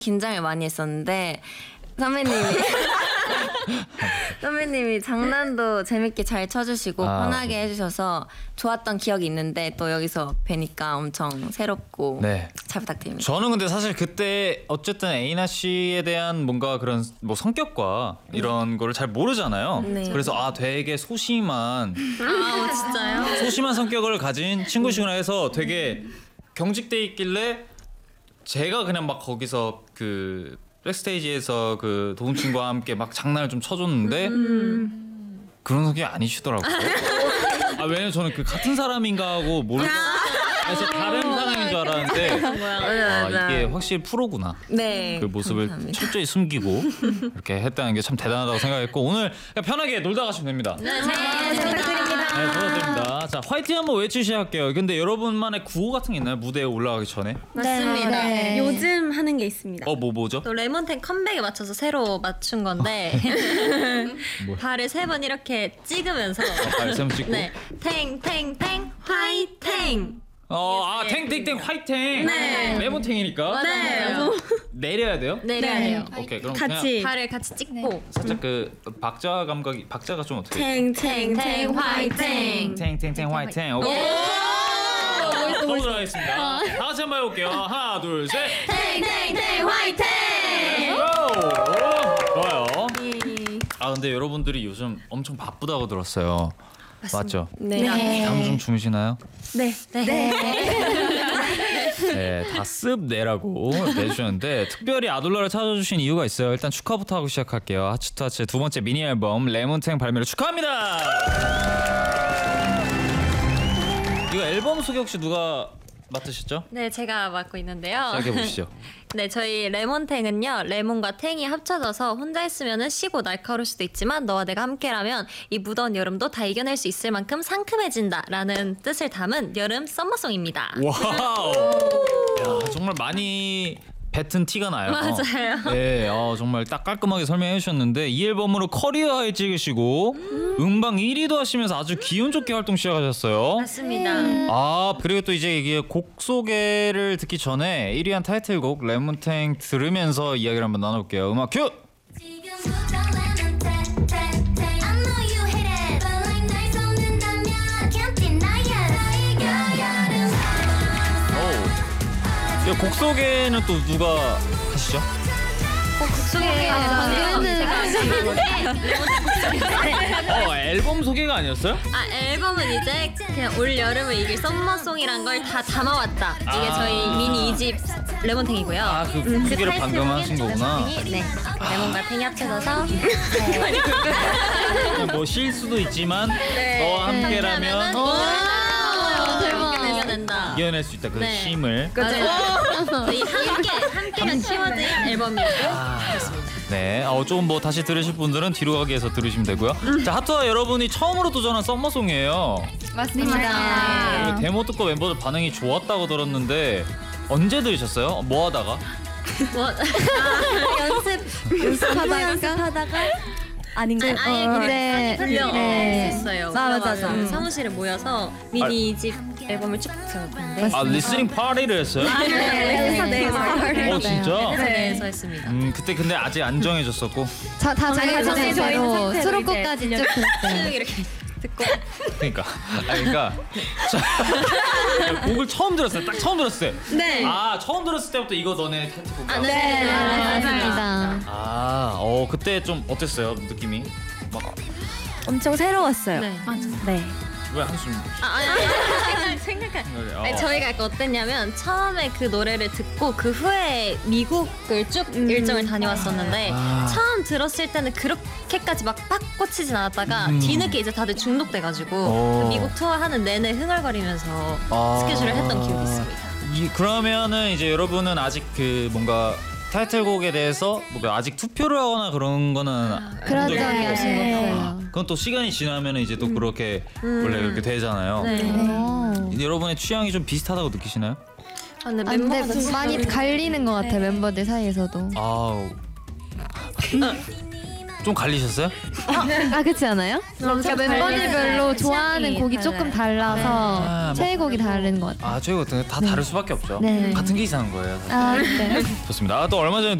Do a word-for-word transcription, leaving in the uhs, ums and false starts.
긴장을 많이 했었는데 선배님이 선배님이 장난도 재밌게 잘 쳐주시고 아, 편하게 네. 해주셔서 좋았던 기억이 있는데 또 여기서 뵈니까 엄청 새롭고 네. 잘 부탁드립니다. 저는 근데 사실 그때 어쨌든 에이나 씨에 대한 뭔가 그런 뭐 성격과 이런 거를 잘 모르잖아요. 네. 그래서 아 되게 소심한 아 진짜요? 소심한 성격을 가진 친구시구나 해서 되게 경직돼 있길래 제가 그냥 막 거기서 그 백스테이지에서 그 도훈친과 함께 막 장난을 좀 쳐줬는데 음. 그런 성격이 아니시더라고요. 아 왜냐면 저는 그 같은 사람인가 하고 모르고 그래서 다른 사람인 줄 알았는데 아 이게 확실히 프로구나. 네. 그 모습을 감사합니다. 철저히 숨기고 이렇게 했다는 게 참 대단하다고 생각했고 오늘 그냥 편하게 놀다 가시면 됩니다. 네, 부탁드립니다. 네, 부탁드립니다. 자, 화이팅 한번 외치셔야 할게요. 근데 여러분만의 구호 같은 게 있나요? 무대에 올라가기 전에? 맞습니다. 네. 요즘 하는 게 있습니다. 어, 뭐 뭐죠? 또 레몬탱 컴백에 맞춰서 새로 맞춘 건데 발을 세 번 이렇게 찍으면서 발음 찍고. 네, 탱탱탱 화이팅. 어, 아, 탱탱탱 화이팅. 네. 레몬탱이니까. 네. 내려야 돼요? 내려야 네. 돼요. 오케이, 그럼 같이. 그냥 발을 같이 찍고 살짝 그 박자 감각이 박자가 좀 어떻게? 탱탱탱 화이팅. 탱탱탱 화이팅. 오케이. 또 들어가겠습니다. 다 같이 한번 해볼게요. 하나, 둘, 셋. 탱탱탱 화이팅. 오, 좋아요. 아 근데 여러분들이 요즘 엄청 바쁘다고 들었어요. 맞죠? 네. 잠 좀 주무시나요? 네. 네, 다 습 내라고 내주셨는데 특별히 아돌라를 찾아주신 이유가 있어요. 일단 축하부터 하고 시작할게요. 하츠투하츠의 두 번째 미니 앨범 레몬탱 발매를 축하합니다. 이거 앨범 소개 혹시 누가 맡으셨죠? 네, 제가 맡고 있는데요. 시작해 보시죠. 네, 저희 레몬탱은요, 레몬과 탱이 합쳐져서 혼자 있으면 쉬고 날카로울 수도 있지만 너와 내가 함께라면 이 무더운 여름도 다 이겨낼 수 있을 만큼 상큼해진다라는 뜻을 담은 여름 썸머송입니다. 와우. 야, 정말 많이 뱉은 티가 나요. 맞아요. 네, 어, 정말 딱 깔끔하게 설명해 주셨는데 이 앨범으로 커리어 하이 찍으시고 음방 일 위도 하시면서 아주 기운 좋게 활동 시작하셨어요. 맞습니다. 아 그리고 또 이제 이게 곡 소개를 듣기 전에 일 위한 타이틀곡 레몬탱 들으면서 이야기를 한번 나눠볼게요. 음악 큐! 오. 곡 소개는 또 누가 하시죠? 곡 소개 방금은 어 앨범 소개가 아니었어요? 아 앨범은 이제 그냥 올 여름을 이길 썸머송이란 걸 다 담아왔다. 이게 아. 저희 미니 이 집 레몬탱이고요. 아, 그 소개를 방금 하신 거구나. 네, 레몬과 탱이 합쳐져서 뭐 쉴 수도 있지만 너와 함께라면 대박 이겨낸다. 이겨낼 수 있다 그 네. 힘을. 맞아요. 저희 함께 함께만 키워진 앨범이고 그렇습니다. 네, 어, 조금 뭐 다시 들으실 분들은 뒤로 가기 위해서 들으시면 되고요. 자, 하트와 여러분이 처음으로 도전한 썸머송이에요. 맞습니다. 이거 데모 듣고 멤버들 반응이 좋았다고 들었는데 언제 들으셨어요? 뭐 하다가? 뭐 연습 연습하다가 연습하다가 아닌가? 아예 어, 그냥 네. 불려 네. 했어요. 아, 맞아, 맞아. 음. 사무실에 모여서 미니 이 집 앨범을 쭉 들었는데 아, 리스닝 파티를 했어요? 네. 회사 내에서 어, 진짜? 회사 내에서 했습니다. 음, 그때 근데 아직 안 정해졌었고. 다 저희가 정해진 저희는 대로 상태로 수록곡까지 쭉 쭉 들었어요. 이렇게 듣고 그러니까. 아, 그러니까. 자, 곡을 처음 들었어요. 딱 처음 들었을 때. 네. 아, 처음 들었을 때부터 이거 너네 타이틀곡이야? 아, 네. 네, 맞습니다. 아, 어, 그때 좀 어땠어요? 느낌이? 막, 엄청 새로웠어요. 네. 네. 왜 한숨? 아, 아니, 아니, 생각해. 생각해. 어. 아니, 저희가 약간 어땠냐면 처음에 그 노래를 듣고 그 후에 미국을 쭉 일정을 다녀왔었는데 아. 처음 들었을 때는 그렇게까지 막 빡 꽂히진 않았다가 음. 뒤늦게 이제 다들 중독돼가지고 오. 그 미국 투어하는 내내 흥얼거리면서 아. 스케줄을 했던 기억이 있습니다. 이, 그러면은 이제 여러분은 아직 그 뭔가 타이틀곡에 대해서 뭐 아직 투표를 하거나 그런 거는 한 그런 적이 적이 없어요. 없어요. 그건 또 시간이 지나면 이제 또 그렇게 원래 그렇게 되잖아요. 네. 이제 여러분의 취향이 좀 비슷하다고 느끼시나요? 아, 근데 아, 멤버가 근데 좀 많이 갈리는 것 같아 멤버들 사이에서도. 아우. 좀 갈리셨어요? 아 그렇지 않아요? 그러니까 멤버들별로 좋아하는 곡이 조금 달라서 아, 최애곡이 다른 것 같아요. 아 저희 같은 거 다 다를 수밖에 없죠. 네. 같은 게 이상한 거예요. 아 네. 좋습니다. 아, 또 얼마 전에